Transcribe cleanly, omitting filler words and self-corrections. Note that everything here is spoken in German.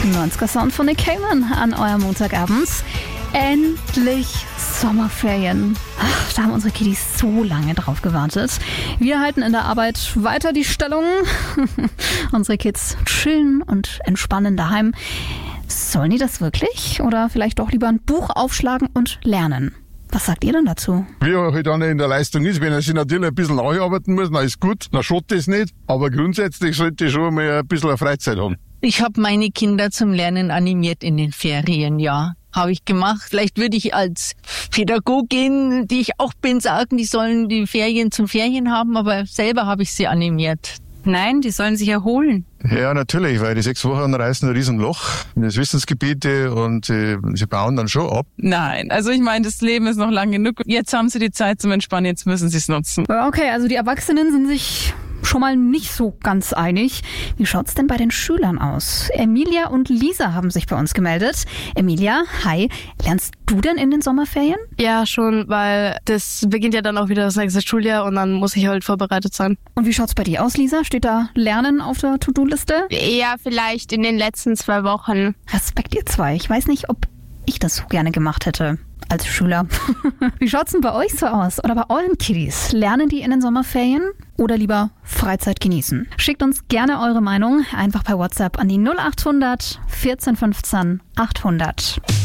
90er Sound von Nick Cayman an eurem Montagabend. Endlich Sommerferien. Ach, da haben unsere Kiddies so lange drauf gewartet. Wir halten in der Arbeit weiter die Stellung. Unsere Kids chillen und entspannen daheim. Sollen die das wirklich? Oder vielleicht doch lieber ein Buch aufschlagen und lernen? Was sagt ihr denn dazu? Wie er halt einer in der Leistung ist, wenn er sich natürlich ein bisschen nacharbeiten muss, dann ist gut, dann schadet das nicht. Aber grundsätzlich sollte ich schon mal ein bisschen eine Freizeit haben. Ich habe meine Kinder zum Lernen animiert in den Ferien, ja. Habe ich gemacht. Vielleicht würde ich als Pädagogin, die ich auch bin, sagen, die sollen die Ferien zum Ferien haben, aber selber habe ich sie animiert. Nein, die sollen sich erholen. Ja, natürlich, weil die 6 Wochen reißen ein Riesenloch in das Wissensgebiete und sie bauen dann schon ab. Nein, also ich meine, das Leben ist noch lang genug. Jetzt haben sie die Zeit zum Entspannen, jetzt müssen sie es nutzen. Okay, also die Erwachsenen sind sich schon mal nicht so ganz einig. Wie schaut's denn bei den Schülern aus? Emilia und Lisa haben sich bei uns gemeldet. Emilia, hi. Lernst du denn in den Sommerferien? Ja, schon, weil das beginnt ja dann auch wieder das nächste Schuljahr und dann muss ich halt vorbereitet sein. Und wie schaut's bei dir aus, Lisa? Steht da Lernen auf der To-Do-Liste? Ja, vielleicht in den letzten 2 Wochen. Respekt, ihr zwei. Ich weiß nicht, ob ich das so gerne gemacht hätte als Schüler. Wie schaut's denn bei euch so aus? Oder bei euren Kiddies? Lernen die in den Sommerferien oder lieber Freizeit genießen? Schickt uns gerne eure Meinung einfach per WhatsApp an die 0800 14 15 800.